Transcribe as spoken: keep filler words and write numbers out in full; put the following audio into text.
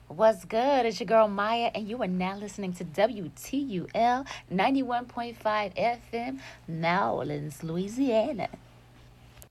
What's good? It's your girl Maya, and you are now listening to W T U L ninety-one point five F M, Nowlands, Louisiana.